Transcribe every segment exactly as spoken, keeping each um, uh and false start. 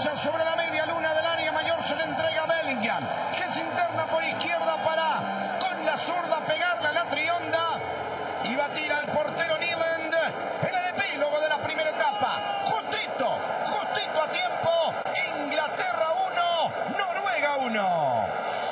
derecha sobre la media luna del área mayor se le entrega a Bellingham, que se interna por izquierda para con la zurda pegarla a la trionda y batir al portero Nyland en el epílogo de la primera etapa. Justito, justito a tiempo. Inglaterra uno, Noruega uno.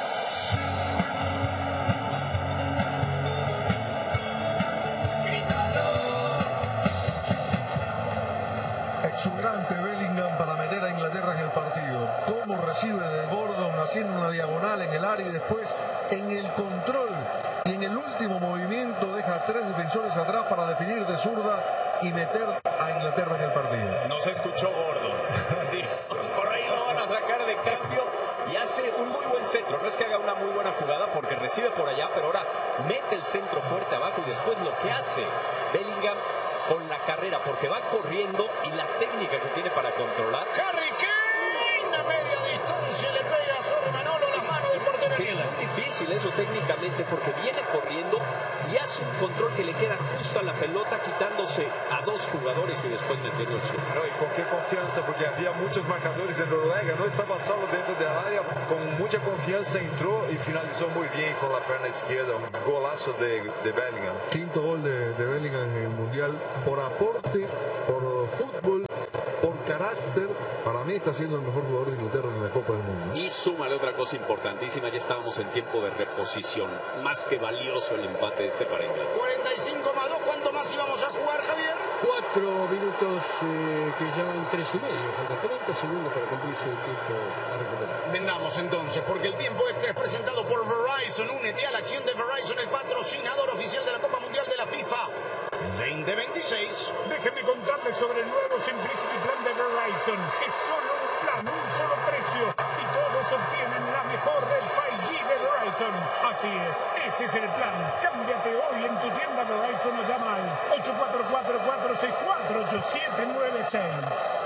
Exuberante Bellingham para meter a Inglaterra en el partido. Cómo recibe de Gordon haciendo una diagonal en el área y después en el control y en el último movimiento deja a tres defensores atrás para definir de zurda y meter a Inglaterra en el partido. No se escuchó Gordon. Por ahí lo van a sacar de cambio y hace un muy buen centro. No es que haga una muy buena jugada porque recibe por allá, pero ahora mete el centro fuerte abajo y después lo que hace Bellingham con la carrera, porque va corriendo y la técnica que tiene para controlar. Harry Kane a media distancia le pega a Sor Manolo la mano del portero. Es muy difícil eso técnicamente porque viene corriendo y hace un control que le queda justo a la pelota, quitándose a dos jugadores y después metiendo el suyo. No, y con qué confianza, porque había muchos marcadores de Noruega, no estaba solo dentro del área, con mucha confianza entró y finalizó muy bien con la pierna izquierda, un golazo de, de Bellingham. Quinto gol de, de Bellingham en el Mundial, por aporte, por fútbol, por carácter. Para mí está siendo el mejor jugador de Inglaterra en la Copa del Mundo. Y súmale otra cosa importantísima, ya estábamos en tiempo de reposición. Más que valioso el empate este para Inglaterra. cuarenta y cinco más dos, ¿cuánto más íbamos a jugar, Javier? Cuatro minutos eh, que llevan tres y medio. Falta treinta segundos para cumplirse el tiempo a recuperar. Vendamos entonces, porque el tiempo extra es presentado por Verizon. Únete a la acción de Verizon, el patrocinador oficial de la Copa Mundial de la FIFA veinte veintiséis. Déjenme contarles sobre el nuevo Simplicity Plan de Verizon. Es solo un plan, un solo precio y todos obtienen la mejor red cinco G de Verizon. Así es, ese es el plan. Cámbiate hoy en tu tienda Verizon o llama al ocho cuatro cuatro, cuatro seis cuatro, ocho siete nueve seis.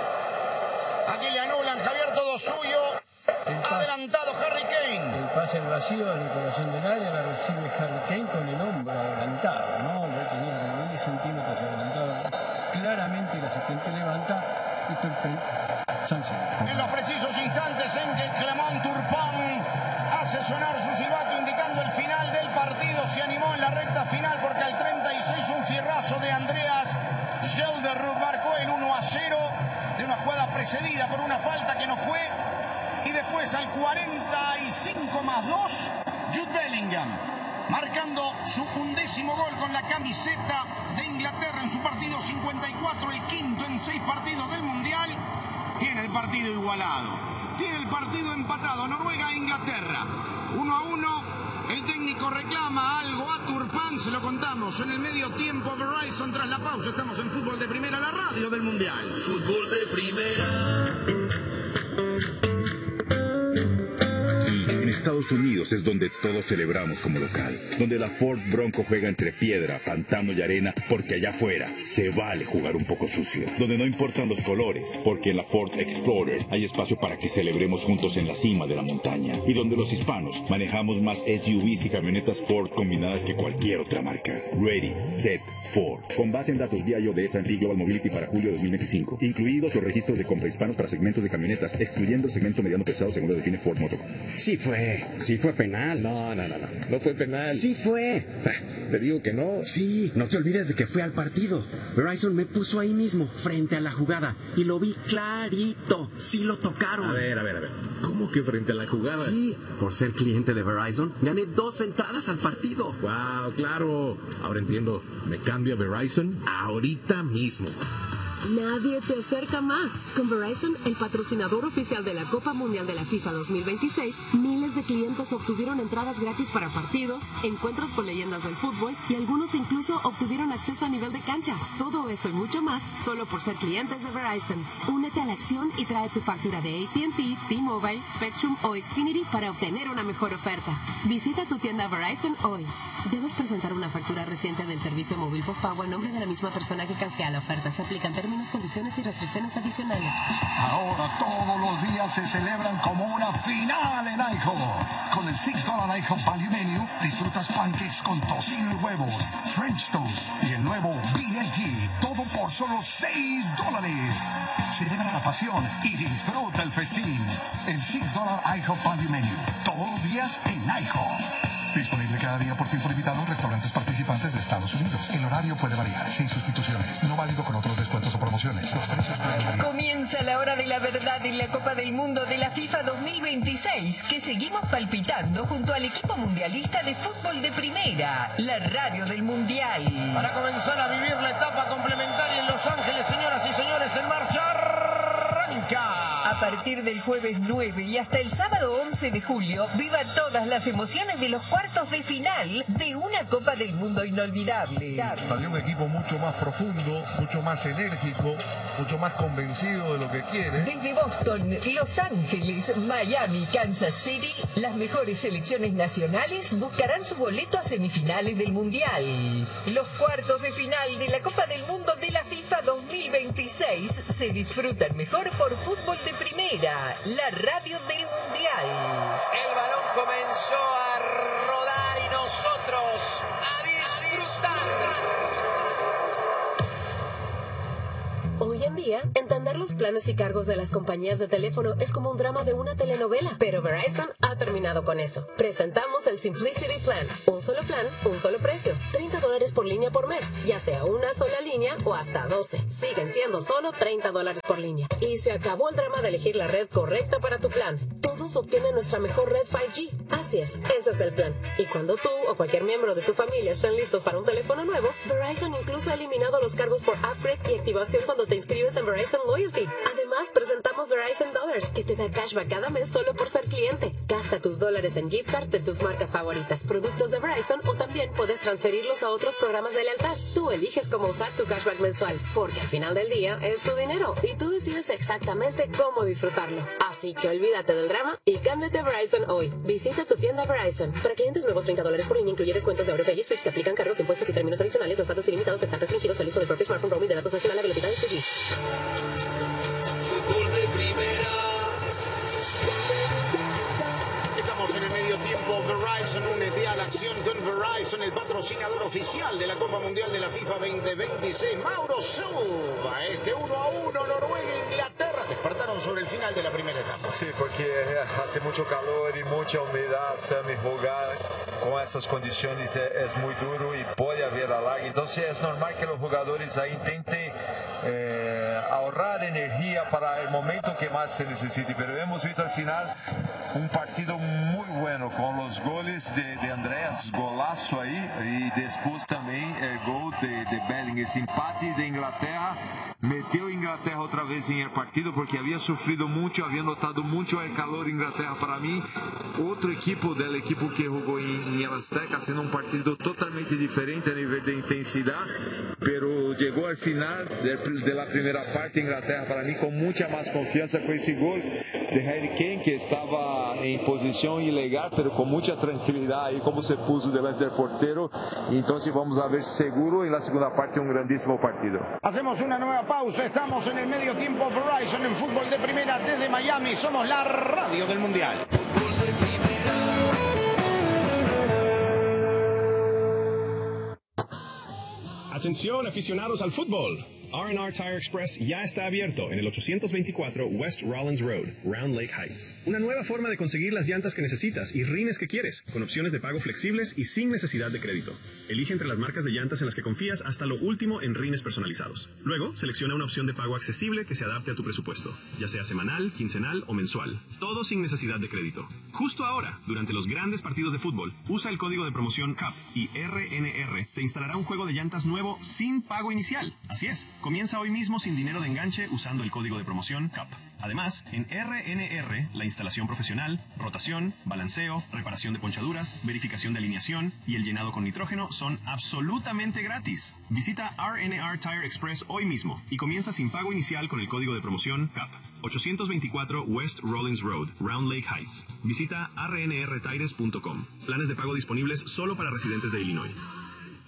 Aquí le anulan, Javier, todo suyo. Adelantado Harry Kane. El pase al vacío a la corazón del área la recibe Harry Kane con el hombro adelantado, ¿no? Lo tenía diez centímetros adelantado. Claramente el asistente levanta y Turpin sanción. En los precisos instantes en que Clement Turpin hace sonar su silbato indicando el final del partido, se animó en la recta final porque al treinta y seis un fierrazo de Andreas Gelderud marcó el uno a cero de una jugada precedida por una falta que no fue. Y después al cuarenta y cinco más dos, Jude Bellingham, marcando su undécimo gol con la camiseta de Inglaterra en su partido cincuenta y cuatro, el quinto en seis partidos del Mundial. Tiene el partido igualado, tiene el partido empatado, Noruega e Inglaterra, uno a uno. El técnico reclama algo a Turpin, se lo contamos en el medio tiempo. Verizon tras la pausa, estamos en Fútbol de Primera, la radio del Mundial. Fútbol de Primera. En Estados Unidos es donde todos celebramos como local, donde la Ford Bronco juega entre piedra, pantano y arena, porque allá afuera se vale jugar un poco sucio, donde no importan los colores, porque en la Ford Explorer hay espacio para que celebremos juntos en la cima de la montaña, y donde los hispanos manejamos más S U Vs y camionetas Ford combinadas que cualquier otra marca. Ready, Set, Ford. Con base en datos vía I O de S and P Global Mobility para julio de dos mil veinticinco, incluidos los registros de compra hispanos para segmentos de camionetas, excluyendo el segmento mediano pesado según lo define Ford Motor. Sí fue, sí fue penal. No, no, no, no, no fue penal. Sí fue. Te digo que no. Sí, no te olvides de que fue al partido. Verizon me puso ahí mismo, frente a la jugada, y lo vi clarito. Sí lo tocaron. A ver, a ver, a ver. ¿Cómo que frente a la jugada? Sí, por ser cliente de Verizon, gané dos entradas al partido. Wow, claro. Ahora entiendo. Me cambio a Verizon ahorita mismo. Nadie te acerca más. Con Verizon, el patrocinador oficial de la Copa Mundial de la FIFA dos mil veintiséis, miles de clientes obtuvieron entradas gratis para partidos, encuentros con leyendas del fútbol y algunos incluso obtuvieron acceso a nivel de cancha. Todo eso y mucho más solo por ser clientes de Verizon. Únete a la acción y trae tu factura de A T and T, T-Mobile, Spectrum o Xfinity para obtener una mejor oferta. Visita tu tienda Verizon hoy. Debes presentar una factura reciente del servicio móvil postpago a nombre de la misma persona que canjea la oferta. Se aplican términos Términos, condiciones y restricciones adicionales. Ahora todos los días se celebran como una final en IHOP. Con el seis dólares IHOP Value Menu disfrutas pancakes con tocino y huevos, French toast y el nuevo B L T. Todo por solo seis dólares. Celebra la pasión y disfruta el festín. El seis dólares IHOP Value Menu. Todos los días en IHOP. Disponible cada día por tiempo limitado en restaurantes participantes de Estados Unidos. El horario puede variar, sin sustituciones. No válido con otros descuentos o promociones. Los precios pueden variar. Comienza la hora de la verdad en la Copa del Mundo de la FIFA dos mil veintiséis, que seguimos palpitando junto al equipo mundialista de fútbol de primera, la radio del Mundial. Para comenzar a vivir la etapa complementaria en Los Ángeles, señoras y señores, en marcha arranca. A partir del jueves nueve y hasta el sábado once de julio, viva todas las emociones de los cuartos de final de una Copa del Mundo inolvidable. Salió un equipo mucho más profundo, mucho más enérgico, mucho más convencido de lo que quiere. Desde Boston, Los Ángeles, Miami, Kansas City, las mejores selecciones nacionales buscarán su boleto a semifinales del Mundial. Los cuartos de final de la Copa del Mundo de la FIFA dos mil veintiséis se disfrutan mejor por Fútbol de Primera, la radio del Mundial. El balón comenzó a rodar y nosotros a disfrutar. Hoy en día, entender los planes y cargos de las compañías de teléfono es como un drama de una telenovela, pero Verizon ha terminado con eso. Presentamos el Simplicity Plan, un solo plan, un solo precio, treinta dólares por línea por mes, ya sea una sola línea o hasta doce. Siguen siendo solo treinta dólares por línea. Y se acabó el drama de elegir la red correcta para tu plan. Todos obtienen nuestra mejor red cinco G. Así es, ese es el plan. Y cuando tú o cualquier miembro de tu familia estén listos para un teléfono nuevo, Verizon incluso ha eliminado los cargos por upgrade y activación cuando te inscribes en Verizon Loyalty. Además, presentamos Verizon Dollars, que te da cashback cada mes solo por ser cliente. Gasta tus dólares en gift card de tus marcas favoritas, productos de Verizon, o también puedes transferirlos a otros programas de lealtad. Tú eliges cómo usar tu cashback mensual, porque al final del día es tu dinero y tú decides exactamente cómo disfrutarlo. Así que olvídate del drama y cámbiate a Verizon hoy. Visita tu tienda Verizon. Para clientes nuevos, treinta dólares por línea, incluye descuentos de Oro y Switch. Se aplican cargos, impuestos y términos adicionales. Los datos ilimitados están restringidos al uso del propio smartphone roaming de datos nacional a velocidad de tres G. Fútbol de primera. Estamos en el medio tiempo. Verizon, únete a la acción con Verizon, el patrocinador oficial de la Copa Mundial de la FIFA veinte veintiséis. Mauro Suba, este uno a uno, Noruega e Inglaterra despertaron sobre el final de la primera etapa. Sí, porque hace mucho calor y mucha humedad, Sammy, jugar con esas condiciones es, es muy duro y puede haber alargue. Entonces es normal que los jugadores ahí intenten eh, ahorrar energía para el momento que más se necesite. Pero hemos visto al final un partido muy bueno con los goles de, de Andreas, golazo ahí, y después también el gol de, de Bellingham, ese empate de Inglaterra. Metió Inglaterra otra vez en el partido porque había sufrido mucho, había notado mucho el calor Inglaterra. Para mí, otro equipo del equipo que jugó en, en el Azteca, haciendo un partido totalmente diferente a nivel de intensidad, pero llegó al final de, de la primera parte Inglaterra para mí con mucha más confianza, con ese gol de Harry Kane, que estaba en posición ilegal, pero con mucha tranquilidad ahí como se puso delante del portero. Y entonces vamos a ver seguro en la segunda parte un grandísimo partido. Hacemos una nueva pausa, estamos en el medio tiempo. Verizon en fútbol de primera desde Miami, somos la radio del Mundial. Atención, aficionados al fútbol. R and R Tire Express ya está abierto en el ochocientos veinticuatro West Rollins Road, Round Lake Heights. Una nueva forma de conseguir las llantas que necesitas y rines que quieres, con opciones de pago flexibles y sin necesidad de crédito. Elige entre las marcas de llantas en las que confías hasta lo último en rines personalizados. Luego, selecciona una opción de pago accesible que se adapte a tu presupuesto, ya sea semanal, quincenal o mensual. Todo sin necesidad de crédito. Justo ahora, durante los grandes partidos de fútbol, usa el código de promoción C A P y R N R te instalará un juego de llantas nuevo sin pago inicial. Así es. Comienza hoy mismo sin dinero de enganche usando el código de promoción C A P. Además, en R N R, la instalación profesional, rotación, balanceo, reparación de ponchaduras, verificación de alineación y el llenado con nitrógeno son absolutamente gratis. Visita R N R Tire Express hoy mismo y comienza sin pago inicial con el código de promoción C A P. ochocientos veinticuatro West Rollins Road, Round Lake Heights. Visita r n r tires punto com. Planes de pago disponibles solo para residentes de Illinois.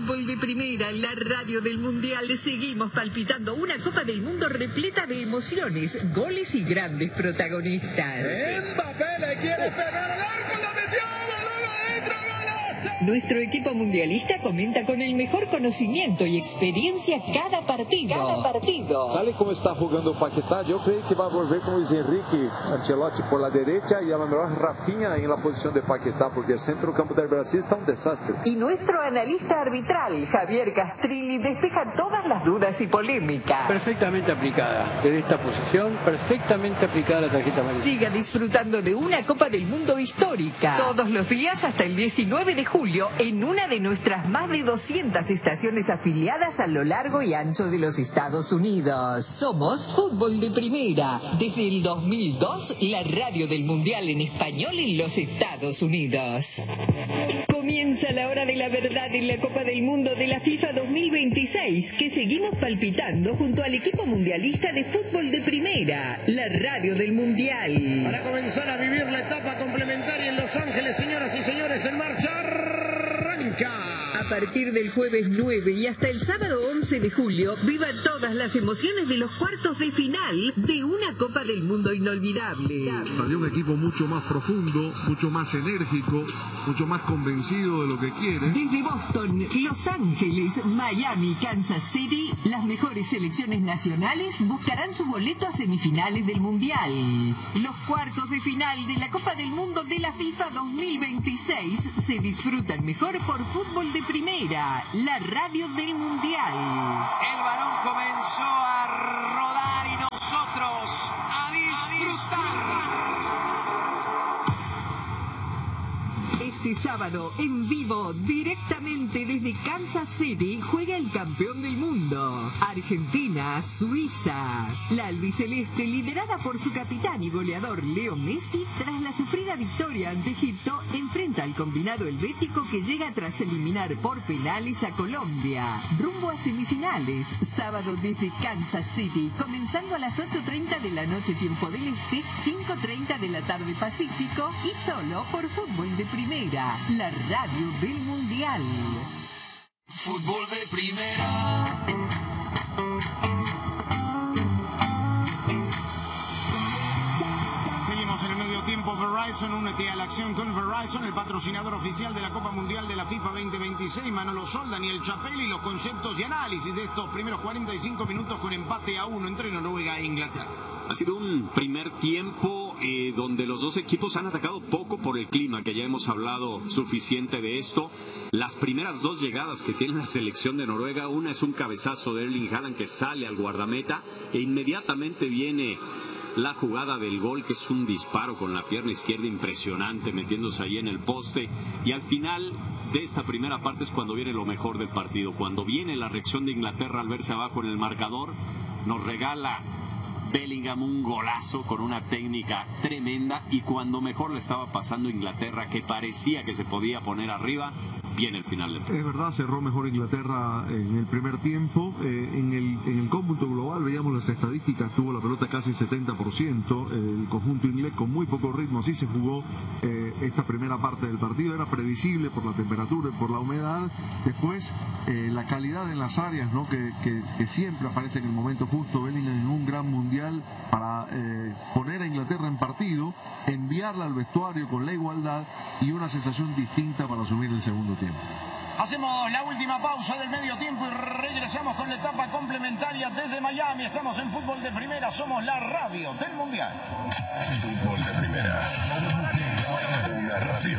Fútbol de Primera, la radio del Mundial. Seguimos palpitando una Copa del Mundo repleta de emociones, goles y grandes protagonistas. Mbappé le quiere pegar al arco, lo metió, gol adentro, golazo. Nuestro equipo mundialista comenta con el mejor conocimiento y experiencia cada partido. Cada partido. Tal y como está jugando Paquetá, yo creo que va a volver con Luis Enrique Ancelotti por la derecha y a lo mejor Rafinha en la posición de Paquetá, porque el centro campo del Brasil está un desastre. Y nuestro analista arbitral, Javier Castrilli, despeja todas las dudas y polémicas. Perfectamente aplicada. En esta posición, perfectamente aplicada la tarjeta amarilla. Siga disfrutando de una Copa del Mundo histórica. Todos los días hasta el diecinueve de julio en una de nuestras más de doscientas estaciones afiliadas a lo largo y ancho de los Estados Unidos. Somos Fútbol de Primera. Desde el dos mil dos, la radio del Mundial en español en los Estados Unidos. Comienza la hora de la verdad en la Copa del Mundo de la FIFA dos mil veintiséis, que seguimos palpitando junto al equipo mundialista de Fútbol de Primera, la radio del Mundial. Para comenzar a vivir la etapa complementaria en Los Ángeles, señoras y señores, en marcha arranca. A partir del jueves nueve y hasta el sábado once de julio, viva todas las emociones de los cuartos de final de una Copa del Mundo inolvidable. Salió un equipo mucho más profundo, mucho más enérgico, mucho más convencido de lo que quiere. Desde Boston, Los Ángeles, Miami, Kansas City, las mejores selecciones nacionales buscarán su boleto a semifinales del Mundial. Los cuartos de final de la Copa del Mundo de la FIFA dos mil veintiséis se disfrutan mejor por Fútbol de Primera, la radio del Mundial. El balón comenzó a rodar y nosotros a disfrutar. Este sábado, en vivo, directamente desde Kansas City, juega el campeón del mundo, Argentina, Suiza. La albiceleste, liderada por su capitán y goleador Leo Messi, tras la sufrida victoria ante Egipto, enfrenta al combinado helvético que llega tras eliminar por penales a Colombia. Rumbo a semifinales, sábado desde Kansas City, comenzando a las ocho treinta de la noche tiempo del Este, cinco treinta de la tarde Pacífico, y solo por Fútbol de Primera, la radio del Mundial. Fútbol de Primera. Seguimos en el medio tiempo. Verizon, únete a la acción con Verizon, el patrocinador oficial de la Copa Mundial de la FIFA veinte veintiséis. Manolo Sol, Daniel Chapelli, los conceptos y análisis de estos primeros cuarenta y cinco minutos con empate a uno entre Noruega e Inglaterra. Ha sido un primer tiempo eh, donde los dos equipos han atacado poco por el clima, que ya hemos hablado suficiente de esto. Las primeras dos llegadas que tiene la selección de Noruega, una es un cabezazo de Erling Haaland que sale al guardameta e inmediatamente viene la jugada del gol, que es un disparo con la pierna izquierda impresionante, metiéndose ahí en el poste. Y al final de esta primera parte es cuando viene lo mejor del partido, cuando viene la reacción de Inglaterra al verse abajo en el marcador. Nos regala Bellingham un golazo con una técnica tremenda, y cuando mejor le estaba pasando Inglaterra, que parecía que se podía poner arriba, viene el final del partido. Es verdad, cerró mejor Inglaterra en el primer tiempo. Eh, en, el, en el cómputo global veíamos las estadísticas, tuvo la pelota casi setenta por ciento, eh, el conjunto inglés con muy poco ritmo, así se jugó eh, esta primera parte del partido. Era previsible por la temperatura y por la humedad. Después eh, la calidad en las áreas, ¿no? que, que, que siempre aparece en el momento justo. Bellingham en un gran mundial para eh, poner a Inglaterra en partido, enviarla al vestuario con la igualdad y una sensación distinta para asumir el segundo tiempo. Hacemos la última pausa del medio tiempo y regresamos con la etapa complementaria desde Miami. Estamos en Fútbol de Primera, somos la radio del Mundial. Fútbol de Primera, una radio,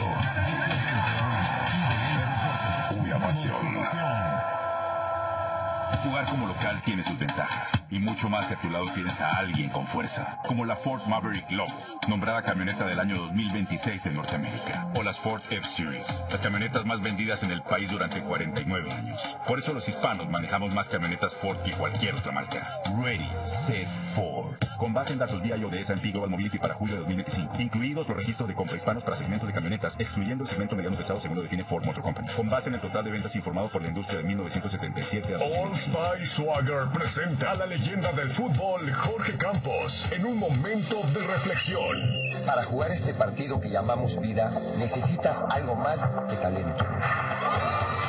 una pasión. Jugar como local tiene sus ventajas, y mucho más si a tu lado tienes a alguien con fuerza, como la Ford Maverick Lobo, nombrada camioneta del año dos mil veintiséis en Norteamérica, o las Ford F-Series, las camionetas más vendidas en el país durante cuarenta y nueve años. Por eso los hispanos manejamos más camionetas Ford que cualquier otra marca. Ready, Set, Ford. Con base en datos V I O de S and P Global Mobility para julio de dos mil veinticinco, incluidos los registros de compra hispanos para segmentos de camionetas, excluyendo el segmento mediano pesado según lo define Ford Motor Company. Con base en el total de ventas informado por la industria de mil novecientos setenta y siete a dos mil veinticinco. All Spice Swagger presenta a la leyenda del fútbol, Jorge Campos, en un momento de reflexión. Para jugar este partido que llamamos vida, necesitas algo más que talento.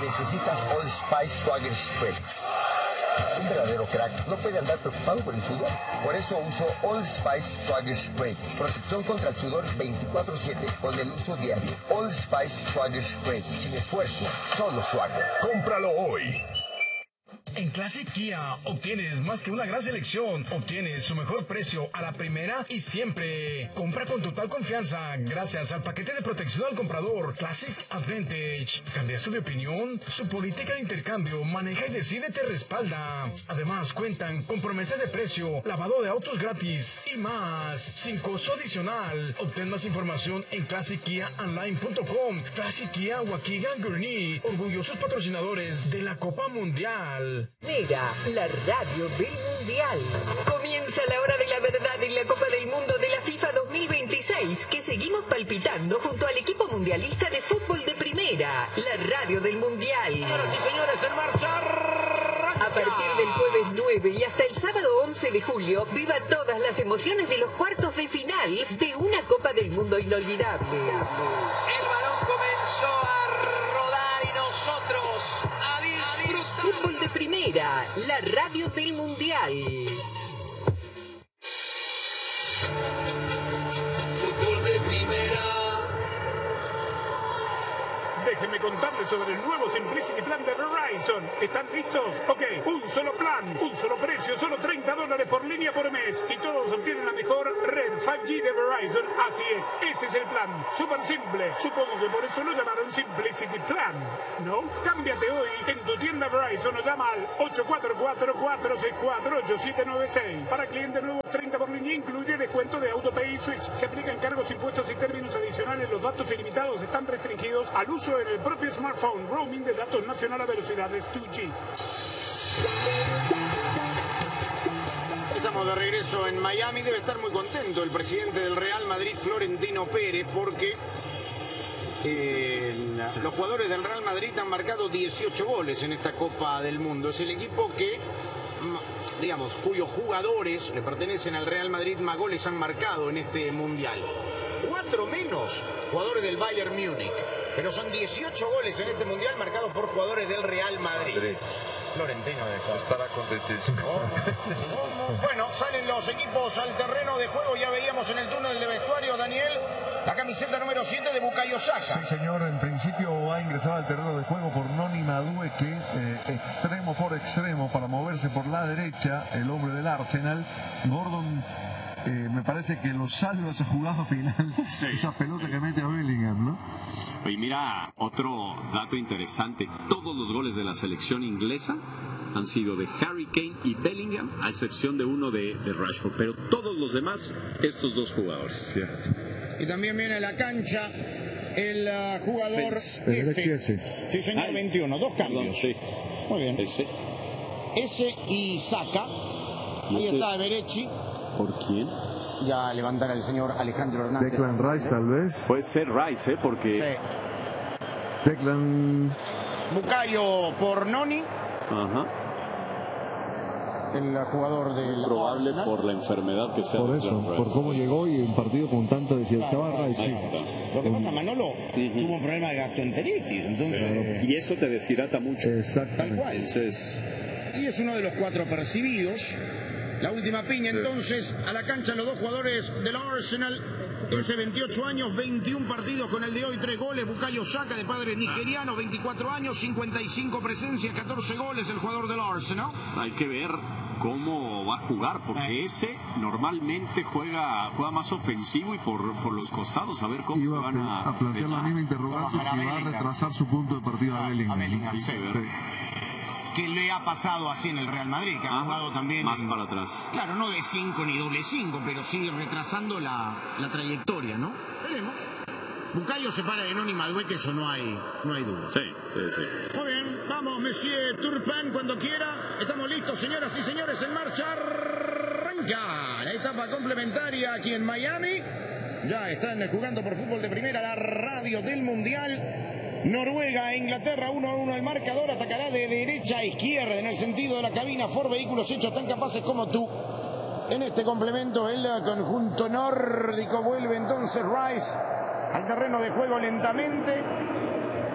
necesitas Old Spice Swagger Spray. Un verdadero crack no puede andar preocupado por el sudor. Por eso uso Old Spice Swagger Spray. Protección contra el sudor veinticuatro siete con el uso diario. Old Spice Swagger Spray. Sin esfuerzo, solo Swagger. Cómpralo hoy. En Classic Kia obtienes más que una gran selección, obtienes su mejor precio a la primera y siempre. Compra con total confianza gracias al paquete de protección al comprador Classic Advantage. ¿Cambiaste de opinión? Su política de intercambio Maneja y Decide te respalda. Además cuentan con promesa de precio, lavado de autos gratis y más, sin costo adicional. Obtén más información en classic kia online punto com. Classic Kia Waukegan Gurnee, orgullosos patrocinadores de la Copa Mundial. Mira, la radio del Mundial. Comienza la hora de la verdad en la Copa del Mundo de la FIFA dos mil veintiséis, que seguimos palpitando junto al equipo mundialista de fútbol de primera, la radio del Mundial. Señoras y señores, en marcha. A partir del jueves nueve y hasta el sábado once de julio, viva todas las emociones de los cuartos de final de una Copa del Mundo inolvidable. El balón comenzó a rodar y nosotros a disfrutar. Fútbol de primera, la radio del Mundial. Fútbol de primera. Déjenme contarles sobre el nuevo Simplicity Plan de Verizon. ¿Están listos? Ok, un solo plan, un solo precio, solo treinta dólares por línea por mes. Y todos obtienen la mejor red cinco G de Verizon. Así es, ese es el plan. Súper simple. Supongo que por eso lo llamaron Simplicity Plan, ¿no? Cámbiate hoy en tu tienda Verizon o llama al ocho cuatro cuatro, cuatro seis cuatro, ocho siete nueve seis. Para clientes nuevos, treinta por línea incluye descuento de AutoPay y Switch. Se aplican cargos, impuestos y términos adicionales. Los datos ilimitados están restringidos al uso en el propio smartphone. Roaming de datos nacional a velocidades dos G. Estamos de regreso en Miami. Debe estar muy contento el presidente del Real Madrid, Florentino Pérez, porque eh, los jugadores del Real Madrid han marcado dieciocho goles en esta Copa del Mundo. Es el equipo que, digamos, cuyos jugadores le pertenecen al Real Madrid más goles han marcado en este Mundial. Cuatro menos jugadores del Bayern Múnich. Pero son dieciocho goles en este Mundial marcados por jugadores del Real Madrid. Madrid. Florentino de estará contentísimo. Bueno, salen los equipos al terreno de juego. Ya veíamos en el túnel de vestuario, Daniel, la camiseta número siete de Bukayo Saka. Sí, señor. En principio va a ingresar al terreno de juego por Noni Madueke, eh, extremo por extremo, para moverse por la derecha, el hombre del Arsenal. Gordon, eh, me parece que lo salva esa jugada final, sí. Esa pelota que mete a Bellingham, ¿no? Y mira, otro dato interesante, todos los goles de la selección inglesa han sido de Harry Kane y Bellingham, a excepción de uno de, de Rashford, pero todos los demás, estos dos jugadores. Cierto. Y también viene a la cancha el uh, jugador ese. Sí, señor, veintiuno, dos cambios. Perdón, sí. Muy bien. Ese. Ese y Saka. ¿Y Ahí ese? está Berechi. ¿Por quién? Ya levantará el señor Alejandro Hernández. Declan Rice, tal vez. Puede ser Rice, ¿eh? Porque... Sí. Declan... Bukayo por Noni. Ajá. El jugador del Probable Arsenal. por la enfermedad que sea. Por eso, por cómo llegó y un partido con tanta desierta Claro, barra. Y sí. Lo que pasa, Manolo uh-huh. tuvo un problema de gastroenteritis, entonces... Claro. Y eso te deshidrata mucho. Exactamente. Tal cual. Entonces... Y es uno de los cuatro percibidos. La última piña, sí. Entonces, a la cancha los dos jugadores del Arsenal. Ese veintiocho años, veintiún partidos con el de hoy, tres goles. Bukayo Saka, de padre nigeriano, veinticuatro años, cincuenta y cinco presencias, catorce goles, el jugador del Arsenal. Hay que ver cómo va a jugar, porque eh. ese normalmente juega juega más ofensivo y por, por los costados, a ver cómo Iba se van a... a plantear la misma interrogante si va a retrasar su punto de partida a Bellingham. A Bellingham, sí. Sí. Que le ha pasado así en el Real Madrid, que ha jugado también... Más en, para atrás. Claro, no de cinco ni doble cinco, pero sí retrasando la, la trayectoria, ¿no? Veremos. Bukayo se para de Noni Madueke, eso no hay, no hay duda. Sí, sí, sí. Muy bien, vamos, Monsieur Turpin, cuando quiera. Estamos listos, señoras y señores, en marcha. Arranca la etapa complementaria aquí en Miami. Ya están jugando por fútbol de primera la radio del Mundial. Noruega e Inglaterra, uno a uno el marcador, atacará de derecha a izquierda en el sentido de la cabina. Ford Vehículos hechos tan capaces como tú. En este complemento el conjunto nórdico vuelve entonces Rice al terreno de juego lentamente.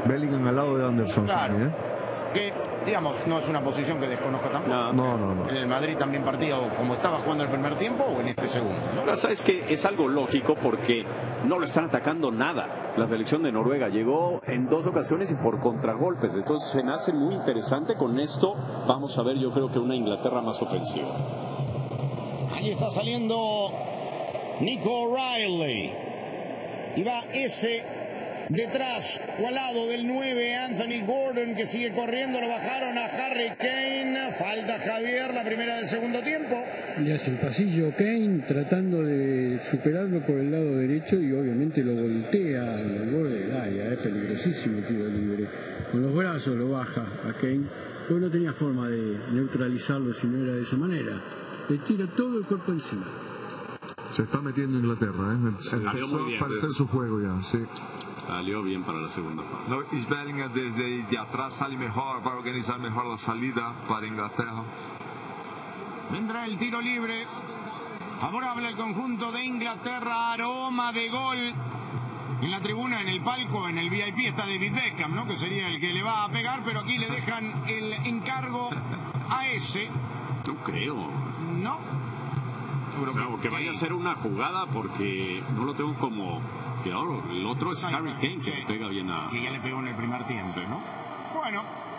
Bellingham al lado de Anderson. Claro. También, ¿eh? Que, digamos, no es una posición que desconozca tampoco. No, no, no, no. En el Madrid también partido como estaba jugando el primer tiempo o en este segundo, ¿no? Ahora, sabes que es algo lógico porque no lo están atacando nada. La selección de Noruega llegó en dos ocasiones y por contragolpes. Entonces se me hace muy interesante. Con esto vamos a ver, yo creo que una Inglaterra más ofensiva. Ahí está saliendo Nico O'Reilly. Y va ese detrás o al lado del nueve, Anthony Gordon, que sigue corriendo. Lo bajaron a Harry Kane. Falta Javier, la primera del segundo tiempo. Le hace el pasillo Kane tratando de superarlo por el lado derecho y obviamente lo voltea al borde del área. Es peligrosísimo el tiro libre. Con los brazos lo baja a Kane, porque no tenía forma de neutralizarlo si no era de esa manera. Le tira todo el cuerpo encima. Se está metiendo Inglaterra, ¿eh? Empezó a aparecer su juego ya, sí. Salió bien para la segunda parte. No, y Bellingham desde de atrás sale mejor, para organizar mejor la salida para Inglaterra. Vendrá el tiro libre. Favorable al conjunto de Inglaterra. Aroma de gol. En la tribuna, en el palco, en el V I P está David Beckham, ¿no? Que sería el que le va a pegar, pero aquí le dejan el encargo a ese. No creo. No. Claro, que vaya a ser una jugada porque no lo tengo como tirador. El otro es Harry Kane, que le pega bien a... Que ya le pegó en el primer tiempo, ¿no? Bueno.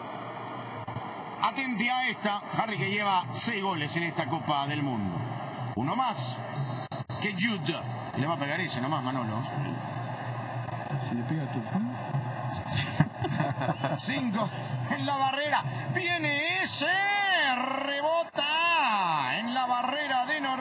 Atente a esta. Harry, que lleva seis goles en esta Copa del Mundo. Uno más que Jude. Le va a pegar ese nomás, Manolo. Se le pega a Turpin. Cinco en la barrera. Viene ese. Rebota en la barrera de Noruega.